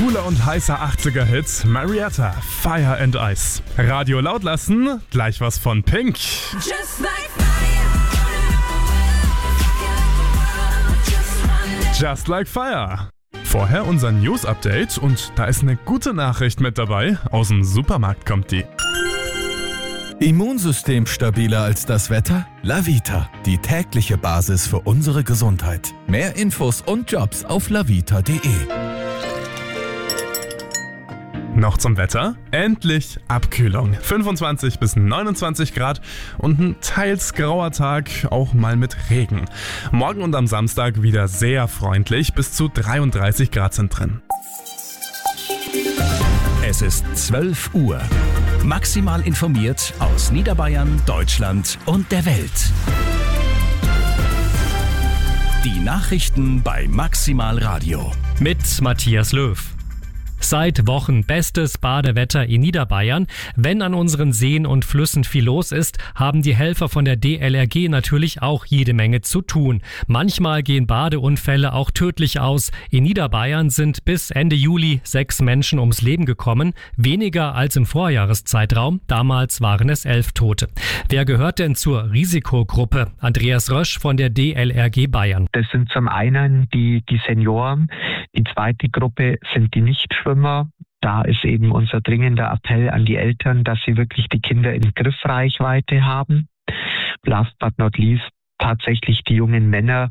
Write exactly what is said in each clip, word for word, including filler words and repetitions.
Cooler und heißer achtziger-Hit, Marietta, Fire and Ice. Radio laut lassen, gleich was von Pink. Just like fire. Just like Fire. Vorher unser News-Update und da ist eine gute Nachricht mit dabei. Aus dem Supermarkt kommt die. Immunsystem stabiler als das Wetter? Lavita, die tägliche Basis für unsere Gesundheit. Mehr Infos und Jobs auf lavita punkt de. Noch zum Wetter. Endlich Abkühlung. fünfundzwanzig bis neunundzwanzig Grad und ein teils grauer Tag, auch mal mit Regen. Morgen und am Samstag wieder sehr freundlich, bis zu dreiunddreißig Grad sind drin. Es ist zwölf Uhr. Maximal informiert aus Niederbayern, Deutschland und der Welt. Die Nachrichten bei Maximal Radio. Mit Matthias Löw. Seit Wochen bestes Badewetter in Niederbayern. Wenn an unseren Seen und Flüssen viel los ist, haben die Helfer von der D L R G natürlich auch jede Menge zu tun. Manchmal gehen Badeunfälle auch tödlich aus. In Niederbayern sind bis Ende Juli sechs Menschen ums Leben gekommen. Weniger als im Vorjahreszeitraum. Damals waren es elf Tote. Wer gehört denn zur Risikogruppe? Andreas Rösch von der D L R G Bayern. Das sind zum einen die, die Senioren. Die zweite Gruppe sind die Nichtschwimmer. Da ist eben unser dringender Appell an die Eltern, dass sie wirklich die Kinder in Griffreichweite haben. Last but not least tatsächlich die jungen Männer.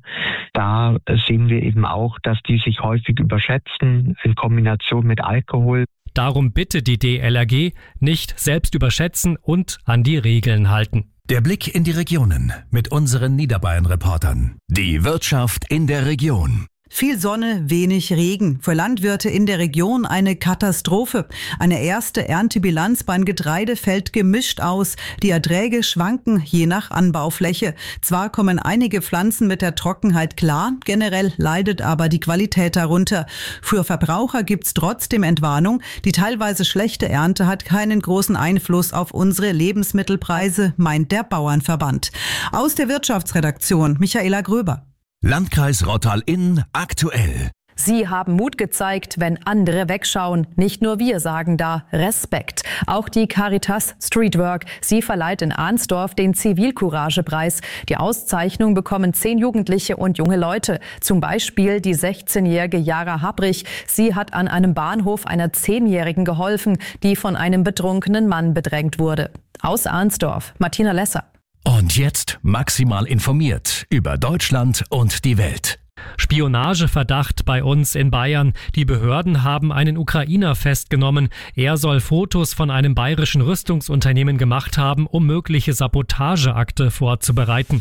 Da sehen wir eben auch, dass die sich häufig überschätzen in Kombination mit Alkohol. Darum bitte die D L R G nicht selbst überschätzen und an die Regeln halten. Der Blick in die Regionen mit unseren Niederbayern-Reportern. Die Wirtschaft in der Region. Viel Sonne, wenig Regen. Für Landwirte in der Region eine Katastrophe. Eine erste Erntebilanz beim Getreide fällt gemischt aus. Die Erträge schwanken je nach Anbaufläche. Zwar kommen einige Pflanzen mit der Trockenheit klar, generell leidet aber die Qualität darunter. Für Verbraucher gibt's trotzdem Entwarnung. Die teilweise schlechte Ernte hat keinen großen Einfluss auf unsere Lebensmittelpreise, meint der Bauernverband. Aus der Wirtschaftsredaktion Michaela Gröber. Landkreis Rottal-Inn aktuell. Sie haben Mut gezeigt, wenn andere wegschauen. Nicht nur wir sagen da Respekt. Auch die Caritas Streetwork. Sie verleiht in Arnsdorf den Zivilcourage-Preis. Die Auszeichnung bekommen zehn Jugendliche und junge Leute. Zum Beispiel die sechzehnjährige Jara Habrich. Sie hat an einem Bahnhof einer Zehnjährigen geholfen, die von einem betrunkenen Mann bedrängt wurde. Aus Arnsdorf, Martina Lesser. Und jetzt maximal informiert über Deutschland und die Welt. Spionageverdacht bei uns in Bayern. Die Behörden haben einen Ukrainer festgenommen. Er soll Fotos von einem bayerischen Rüstungsunternehmen gemacht haben, um mögliche Sabotageakte vorzubereiten.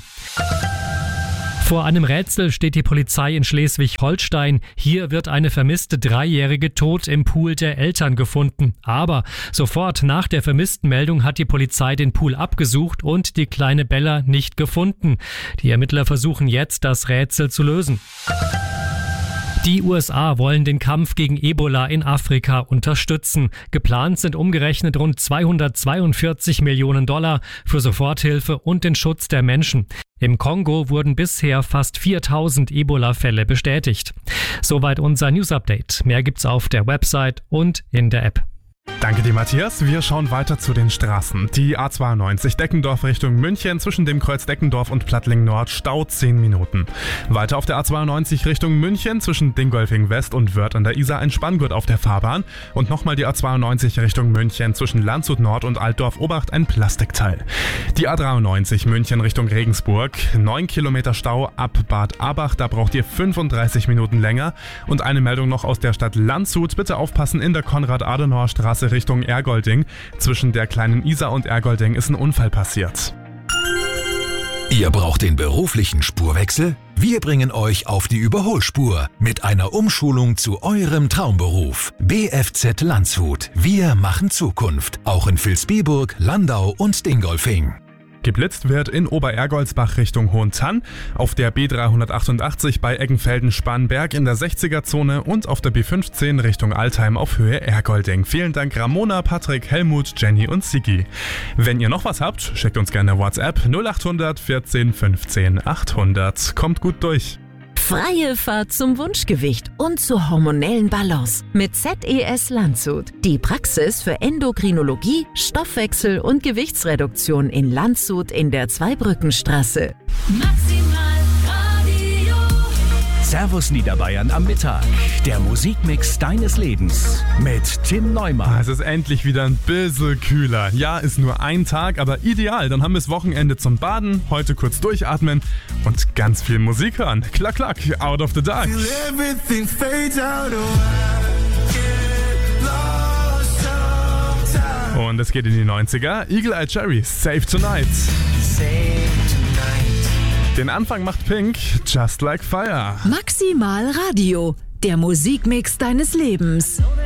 Vor einem Rätsel steht die Polizei in Schleswig-Holstein. Hier wird eine vermisste Dreijährige tot im Pool der Eltern gefunden. Aber sofort nach der Vermisstenmeldung hat die Polizei den Pool abgesucht und die kleine Bella nicht gefunden. Die Ermittler versuchen jetzt, das Rätsel zu lösen. Die U S A wollen den Kampf gegen Ebola in Afrika unterstützen. Geplant sind umgerechnet rund zweihundertzweiundvierzig Millionen Dollar für Soforthilfe und den Schutz der Menschen. Im Kongo wurden bisher fast viertausend Ebola-Fälle bestätigt. Soweit unser News-Update. Mehr gibt's auf der Website und in der App. Danke dir, Matthias. Wir schauen weiter zu den Straßen. Die A zweiundneunzig Deckendorf Richtung München zwischen dem Kreuz Deckendorf und Plattling Nord Stau zehn Minuten. Weiter auf der A zweiundneunzig Richtung München zwischen Dingolfing West und Wörth an der Isar ein Spanngurt auf der Fahrbahn. Und nochmal die A zweiundneunzig Richtung München zwischen Landshut Nord und Altdorf Obacht ein Plastikteil. Die A dreiundneunzig München Richtung Regensburg. neun Kilometer Stau ab Bad Abach, da braucht ihr fünfunddreißig Minuten länger. Und eine Meldung noch aus der Stadt Landshut. Bitte aufpassen, in der Konrad-Adenauer-Straße Richtung Ergolding. Zwischen der kleinen Isar und Ergolding ist ein Unfall passiert. Ihr braucht den beruflichen Spurwechsel? Wir bringen euch auf die Überholspur mit einer Umschulung zu eurem Traumberuf. B F Z Landshut. Wir machen Zukunft. Auch in Vilsbiburg, Landau und Dingolfing. Geblitzt wird in Oberergoldsbach Richtung Hohentann, auf der B dreihundertachtundachtzig bei Eggenfelden-Spanberg in der sechziger-Zone und auf der B fünfzehn Richtung Altheim auf Höhe Ergolding. Vielen Dank Ramona, Patrick, Helmut, Jenny und Sigi. Wenn ihr noch was habt, schickt uns gerne WhatsApp null achthundert vierzehn fünfzehn achthundert. Kommt gut durch. Freie Fahrt zum Wunschgewicht und zur hormonellen Balance mit Z E S Landshut. Die Praxis für Endokrinologie, Stoffwechsel und Gewichtsreduktion in Landshut in der Zweibrückenstraße. Maximal Radio. Servus Niederbayern am Mittag. Der Musikmix deines Lebens mit Tim Neumann. Es ist endlich wieder ein bisschen kühler. Ja, ist nur ein Tag, aber ideal. Dann haben wir das Wochenende zum Baden, heute kurz durchatmen und ganz viel Musik hören. Klack, klack, Out of the Dark. Und es geht in die neunziger. Eagle Eye Cherry, Save Tonight. Den Anfang macht Pink, Just Like Fire. Maximal Radio, der Musikmix deines Lebens.